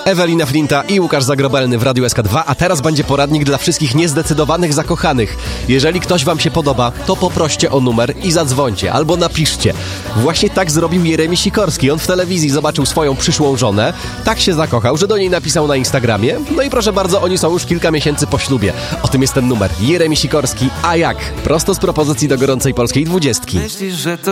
Ewelina Flinta i Łukasz Zagrobelny w Radiu SK2, a teraz będzie poradnik dla wszystkich niezdecydowanych zakochanych. Jeżeli ktoś wam się podoba, to poproście o numer i zadzwońcie, albo napiszcie. Właśnie tak zrobił Jeremi Sikorski. On w telewizji zobaczył swoją przyszłą żonę, tak się zakochał, że do niej napisał na Instagramie. No i proszę bardzo, oni są już kilka miesięcy po ślubie. O tym jest ten numer. Jeremi Sikorski, a jak? Prosto z propozycji do gorącej polskiej 20. Myślisz, że to